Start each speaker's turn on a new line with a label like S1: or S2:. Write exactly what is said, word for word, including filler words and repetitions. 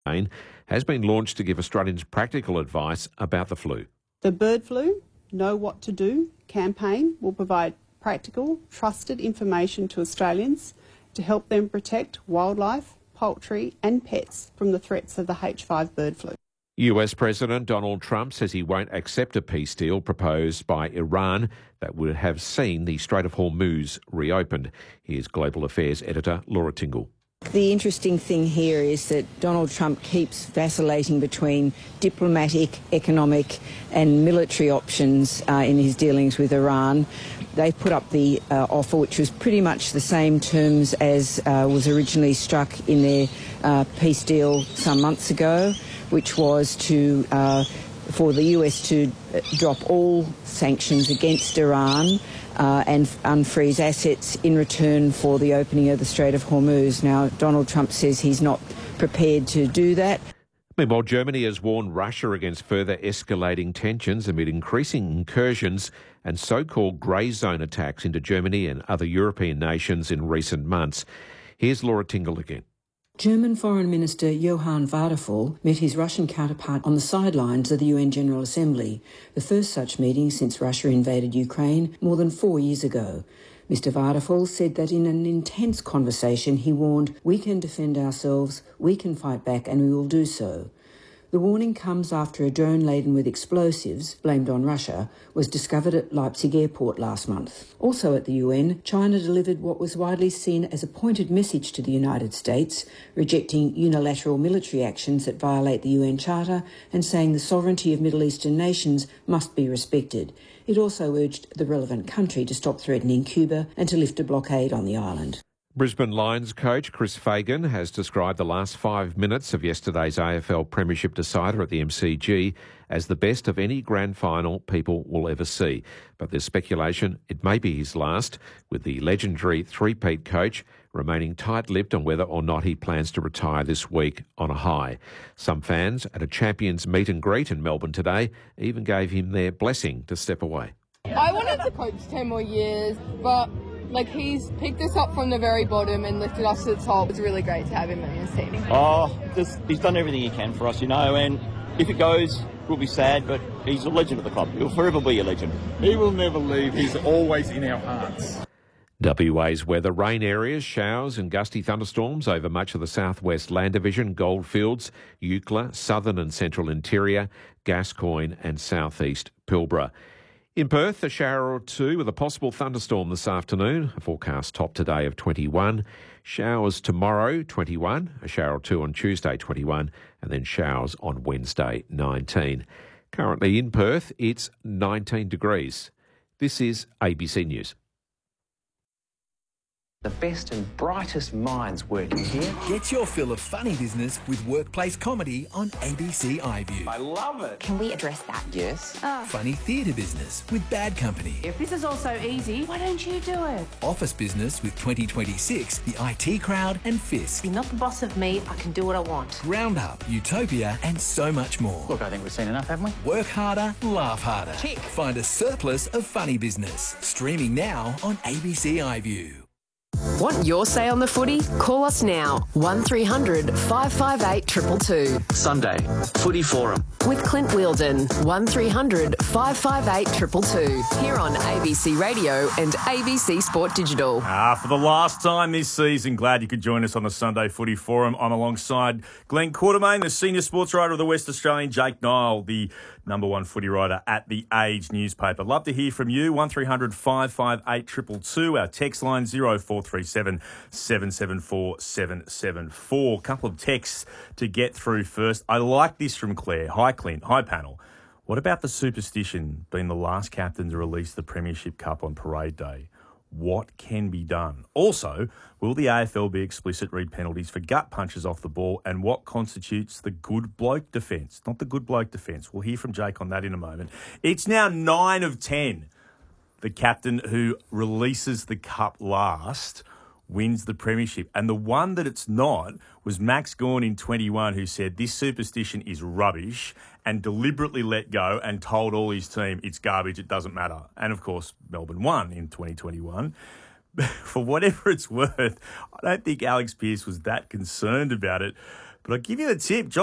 S1: has been launched to give Australians practical advice about the flu.
S2: The Bird Flu Know What to Do campaign will provide practical, trusted information to Australians to help them protect wildlife, poultry and pets from the threats of the H five bird flu.
S1: U S President Donald Trump says he won't accept a peace deal proposed by Iran that would have seen the Strait of Hormuz reopened. Here's Global Affairs editor Laura Tingle.
S3: The interesting thing here is that Donald Trump keeps vacillating between diplomatic, economic and military options uh, in his dealings with Iran. They put up the uh, offer, which was pretty much the same terms as uh, was originally struck in their uh, peace deal some months ago, which was to uh, for the U S to drop all sanctions against Iran uh, and unfreeze assets in return for the opening of the Strait of Hormuz. Now, Donald Trump says he's not prepared to do that.
S1: Meanwhile, Germany has warned Russia against further escalating tensions amid increasing incursions and so-called grey zone attacks into Germany and other European nations in recent months. Here's Laura Tingle again.
S3: German Foreign Minister Johann Wadephul met his Russian counterpart on the sidelines of the U N General Assembly, the first such meeting since Russia invaded Ukraine more than four years ago. Mister Wadephul said that in an intense conversation he warned, "We can defend ourselves, we can fight back and we will do so." The warning comes after a drone laden with explosives, blamed on Russia, was discovered at Leipzig airport last month. Also at the U N, China delivered what was widely seen as a pointed message to the United States, rejecting unilateral military actions that violate the U N Charter and saying the sovereignty of Middle Eastern nations must be respected. It also urged the relevant country to stop threatening Cuba and to lift a blockade on the island.
S1: Brisbane Lions coach Chris Fagan has described the last five minutes of yesterday's A F L Premiership decider at the M C G as the best of any grand final people will ever see. But there's speculation it may be his last, with the legendary three-peat coach remaining tight-lipped on whether or not he plans to retire this week on a high. Some fans at a Champions meet and greet in Melbourne today even gave him their blessing to step away.
S4: I wanted to coach ten more years, but like he's picked us up from the very bottom and lifted us to the top. It's really great to have him in his team.
S5: Oh, just, he's done everything he can for us, you know, and if it goes, we'll be sad, but he's a legend of the club. He'll forever be a legend.
S6: He will never leave. He's always in our hearts.
S1: W A's weather: rain areas, showers and gusty thunderstorms over much of the southwest Land Division, Goldfields, Eucla, southern and central interior, Gascoyne and southeast Pilbara. In Perth, a shower or two with a possible thunderstorm this afternoon. A forecast top today of twenty-one. Showers tomorrow, twenty-one. A shower or two on Tuesday, twenty-one. And then showers on Wednesday, nineteen. Currently in Perth, it's nineteen degrees. This is A B C News.
S7: The best and brightest minds working here.
S8: Get your fill of funny business with workplace comedy on A B C iView.
S7: I love it.
S9: Can we address that?
S7: Yes.
S9: Oh.
S8: Funny theatre business with Bad Company.
S9: If this is all so easy, why don't you do it?
S8: Office business with twenty twenty-six, The I T Crowd and Fisk.
S9: You're not the boss of me, I can do what I want.
S8: Roundup, Utopia and so much more.
S7: Look, I think we've seen enough, haven't we?
S8: Work harder, laugh harder.
S9: Tick.
S8: Find a surplus of funny business. Streaming now on A B C iView.
S10: Want your say on the footy? Call us now. one three hundred five five eight two two two.
S7: Sunday, Footy Forum.
S10: With Clint Wheeldon. one three hundred five five eight two two two. Here on A B C Radio and A B C Sport Digital.
S11: Ah, for the last time this season, glad you could join us on the Sunday Footy Forum. I'm alongside Glenn Quartermain, the senior sports writer of the West Australian, Jake Nile, the number one footy writer at The Age newspaper. Love to hear from you. one three hundred five five eight two two two. Our text line zero four three seven seven seven four seven seven four. Couple of texts to get through first. I like this from Claire. Hi, Clint. Hi, panel. What about the superstition being the last captain to release the Premiership Cup on parade day? What can be done? Also, will the A F L be explicit read penalties for gut punches off the ball, and what constitutes the good bloke defence? Not the good bloke defence. We'll hear from Jake on that in a moment. It's now nine of ten. The captain who releases the cup last wins the premiership. And the one that it's not was Max Gawn in twenty-one, who said this superstition is rubbish and deliberately let go and told all his team it's garbage, it doesn't matter. And, of course, Melbourne won in twenty twenty-one. For whatever it's worth, I don't think Alex Pearce was that concerned about it. But I'll give you the tip.